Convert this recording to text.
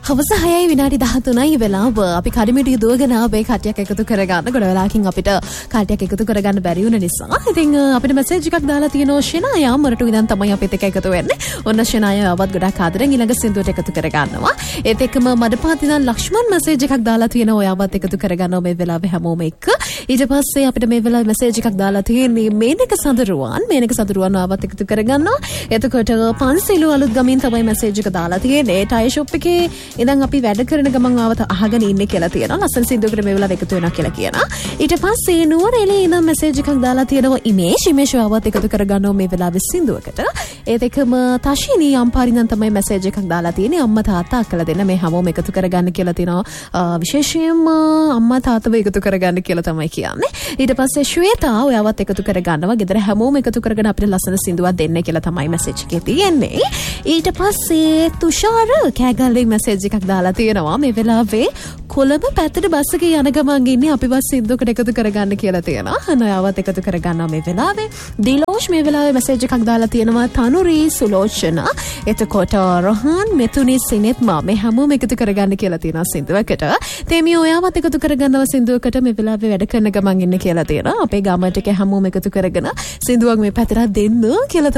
හවස 6යි විනාඩි 13යි වෙලාව. අපි කඩිමිටිය දුවගෙන ආවේ කට්ටියක් එකතු කරගන්න. ගොඩ වෙලාවකින් අපිට කට්ටියක් එකතු කරගන්න බැරි වුණ නිසා. ඉතින් අපිට මෙසේජ් එකක් දාලා තියෙනවා ෂෙනාය මරටු ඉඳන් තමයි අපිත් එක්ක එකතු වෙන්නේ. ඔන්න ෂෙනාය ආවත් ගොඩක් ආදරෙන් ඊළඟ සින්දුවට එකතු කරගන්නවා. ඒත් එක්කම මඩපාති ඉඳන් ලක්ෂ්මන් මෙසේජ් එකක් දාලා තියෙනවා. ඔයාවත් එකතු කරගන්නවා මේ වෙලාවේ හැමෝම එක්ක. ඊට පස්සේ අපිට මේ වෙලාවේ මෙසේජ් එකක් දාලා තියෙන්නේ මේනක සඳරුවන් ආවත් එකතු කරගන්නවා. එතකොට පන්සිලු අලුත් ගමින් තමයි මෙසේජ් එක දාලා තියෙන්නේ. ටයි ෂොප් එකේ ඉතින් අපි වැඩ කරන ගමන් ආවත අහගෙන ඉන්නේ කියලා තියෙනවා. ලස්සන සින්දුවකට මේ වෙලාව එකතු වෙනවා කියලා කියනවා. ඊට පස්සේ නුවරඑළිය ඉඳන් මෙසේජ් එකක් දාලා තියෙනවා. ඉමේෂ් ආවත් එකතු කරගන්නවා මේ වෙලාවේ සින්දුවකට. ඒත් එකම තෂිනී අම්පාරින්දන් තමයි මෙසේජ් එකක් දාලා තියෙන්නේ. අම්මා තාත්තා අක්කලා දෙන්න මේ හැමෝම එකතු කරගන්න කියලා තියෙනවා. විශේෂයෙන්ම අම්මා තාත්තව එකතු කරගන්න කියලා තමයි කියන්නේ. ඊට පස්සේ ශ්වේතා ඔයාවත් එකතු කරගන්නවා. ගෙදර හැමෝම එකතු කරගෙන අපිට ලස්සන සින්දුවක් දෙන්න කියලා තමයි මෙසේජ් එකේ තියෙන්නේ. ඊට පස්සේ තුෂාර කෑගල්ලේ මෙසේජ් එකක් දාලා තියෙනවා. මේ වෙලාවේ කොළඹ පැත්තට බස් එකේ යන ගමන් ඉන්නේ අපිවත් සින්දුවකට එකතු කරගන්න කියලා තියෙනවා. ඔයාවත් එකතු කරගන්නවා මේ වෙලාවේ. දිලෝෂ් මේ වෙලාවේ මෙසේජ් එකක් දාලා තියෙනවා. තනුරී සුලෝචන එතකොට රොහන් මෙතුනි සිනෙත්මා මේ හැමෝම එකතු කරගන්න කියලා තියෙනවා සින්දුවකට. තේමිය ඔයාවත් එකතු කරගන්නවා සින්දුවකට මේ වෙලාවේ වැඩ කරන ගමන් ඉන්නේ කියලා තියෙනවා. අපේ ගමට හැමෝම එකතු කරගෙන සින්දුවක් මේ පැත්තට දෙන්න කියලා